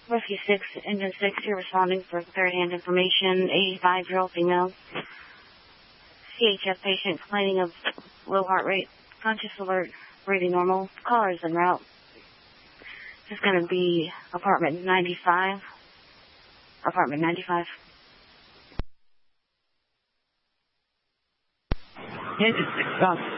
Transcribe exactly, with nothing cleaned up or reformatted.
Rescue six, Engine six, you're responding for third-hand information, eighty-five-year-old female. C H F patient complaining of low heart rate, conscious alert, breathing normal. Caller is en route. This is going to be apartment ninety-five. Apartment ninety-five. Engine six, stop.